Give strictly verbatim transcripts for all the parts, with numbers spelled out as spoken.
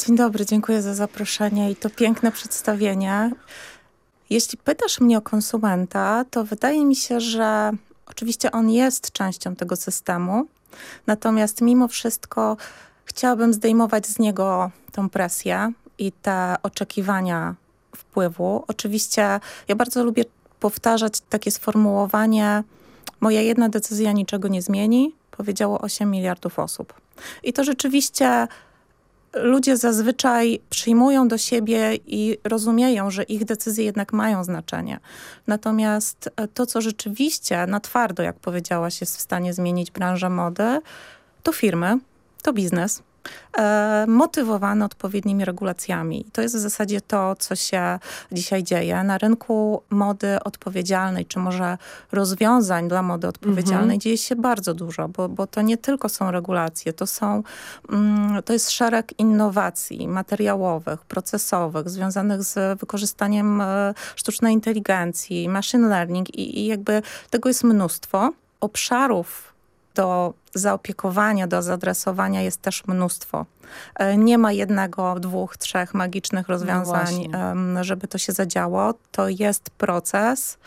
Dzień dobry, dziękuję za zaproszenie i to piękne przedstawienie. Jeśli pytasz mnie o konsumenta, to wydaje mi się, że oczywiście on jest częścią tego systemu, natomiast mimo wszystko chciałabym zdejmować z niego tą presję i te oczekiwania wpływu. Oczywiście ja bardzo lubię powtarzać takie sformułowanie: moja jedna decyzja niczego nie zmieni, powiedziało osiem miliardów osób. I to rzeczywiście ludzie zazwyczaj przyjmują do siebie i rozumieją, że ich decyzje jednak mają znaczenie. Natomiast to, co rzeczywiście na twardo, jak powiedziałaś, jest w stanie zmienić branżę mody, to firmy, to biznes, e, motywowany odpowiednimi regulacjami. I to jest w zasadzie to, co się dzisiaj dzieje. Na rynku mody odpowiedzialnej, czy może rozwiązań dla mody odpowiedzialnej, mm-hmm. dzieje się bardzo dużo, bo, bo to nie tylko są regulacje, to są, mm, to jest szereg innowacji materiałowych, procesowych, związanych z wykorzystaniem e, sztucznej inteligencji, machine learning i, i jakby tego jest mnóstwo. Obszarów do zaopiekowania, do zaadresowania jest też mnóstwo. Nie ma jednego, dwóch, trzech magicznych rozwiązań, no żeby to się zadziało. To jest proces.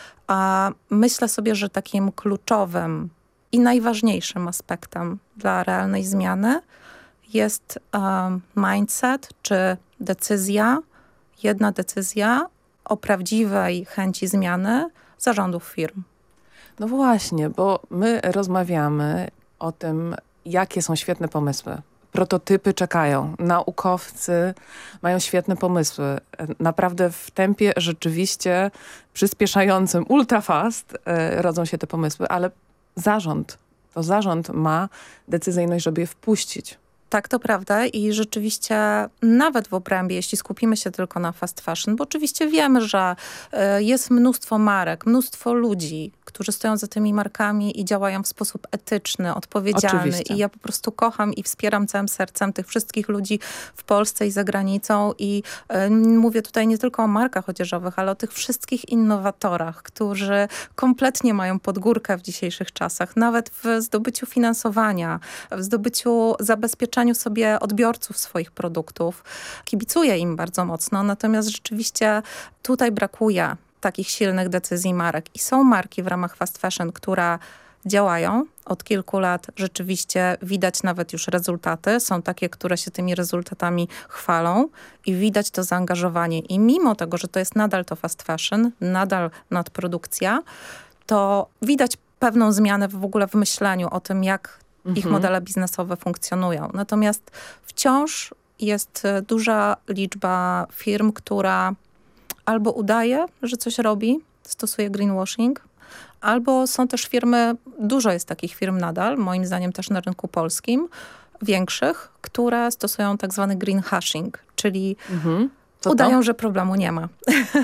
A myślę sobie, że takim kluczowym i najważniejszym aspektem dla realnej zmiany jest um, mindset, czy decyzja, jedna decyzja o prawdziwej chęci zmiany zarządów firm. No właśnie, bo my rozmawiamy o tym, jakie są świetne pomysły. Prototypy czekają, naukowcy mają świetne pomysły. Naprawdę w tempie rzeczywiście przyspieszającym, ultra fast e, rodzą się te pomysły, ale zarząd, to zarząd ma decyzyjność, żeby je wpuścić. Tak, to prawda i rzeczywiście nawet w obrębie, jeśli skupimy się tylko na fast fashion, bo oczywiście wiemy, że jest mnóstwo marek, mnóstwo ludzi, którzy stoją za tymi markami i działają w sposób etyczny, odpowiedzialny. Oczywiście. I ja po prostu kocham i wspieram całym sercem tych wszystkich ludzi w Polsce i za granicą i y, mówię tutaj nie tylko o markach odzieżowych, ale o tych wszystkich innowatorach, którzy kompletnie mają podgórkę w dzisiejszych czasach, nawet w zdobyciu finansowania, w zdobyciu zabezpieczenia sobie odbiorców swoich produktów. Kibicuję im bardzo mocno, natomiast rzeczywiście tutaj brakuje takich silnych decyzji marek. I są marki w ramach fast fashion, które działają od kilku lat. Rzeczywiście widać nawet już rezultaty. Są takie, które się tymi rezultatami chwalą i widać to zaangażowanie. I mimo tego, że to jest nadal to fast fashion, nadal nadprodukcja, to widać pewną zmianę w ogóle w myśleniu o tym, jak ich modele biznesowe funkcjonują. Natomiast wciąż jest duża liczba firm, która albo udaje, że coś robi, stosuje greenwashing, albo są też firmy, dużo jest takich firm nadal, moim zdaniem też na rynku polskim, większych, które stosują tak zwany greenwashing, czyli mhm. udają, że problemu nie ma.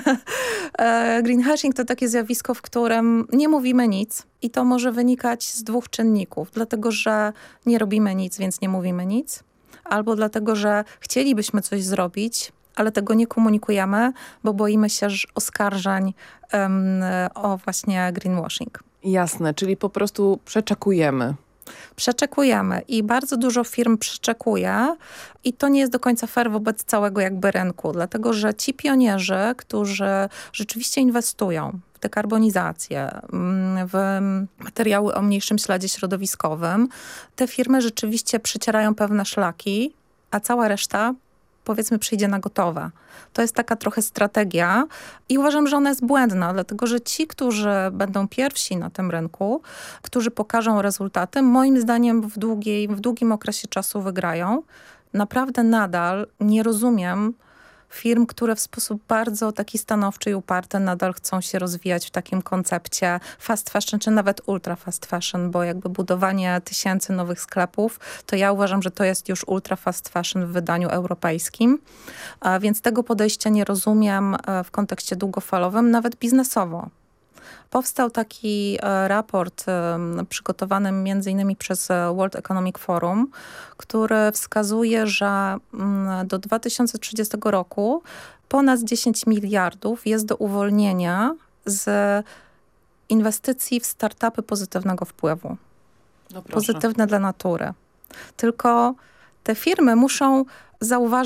Greenwashing to takie zjawisko, w którym nie mówimy nic i to może wynikać z dwóch czynników. Dlatego, że nie robimy nic, więc nie mówimy nic. Albo dlatego, że chcielibyśmy coś zrobić, ale tego nie komunikujemy, bo boimy się oskarżeń um, o właśnie greenwashing. Jasne, czyli po prostu przeczekujemy. Przeczekujemy i bardzo dużo firm przeczekuje i to nie jest do końca fair wobec całego jakby rynku, dlatego że ci pionierzy, którzy rzeczywiście inwestują w dekarbonizację, w materiały o mniejszym śladzie środowiskowym, te firmy rzeczywiście przecierają pewne szlaki, a cała reszta powiedzmy przyjdzie na gotowe. To jest taka trochę strategia i uważam, że ona jest błędna, dlatego że ci, którzy będą pierwsi na tym rynku, którzy pokażą rezultaty, moim zdaniem w, długiej, w długim okresie czasu wygrają. Naprawdę nadal nie rozumiem firm, które w sposób bardzo taki stanowczy i uparty nadal chcą się rozwijać w takim koncepcie fast fashion, czy nawet ultra fast fashion, bo jakby budowanie tysięcy nowych sklepów, to ja uważam, że to jest już ultra fast fashion w wydaniu europejskim, a więc tego podejścia nie rozumiem w kontekście długofalowym, nawet biznesowo. Powstał taki e, raport e, przygotowany między innymi przez World Economic Forum, który wskazuje, że m, do dwa tysiące trzydziestego roku ponad dziesięć miliardów jest do uwolnienia z inwestycji w startupy pozytywnego wpływu. No pozytywne dla natury. Tylko te firmy muszą zauważyć,